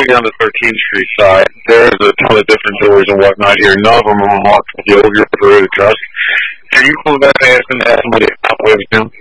going down the 13th Street side, there's a ton of different doors and whatnot here. None of them are unlocked with the old River Trust. Can you call that and ask them to have somebody out with him?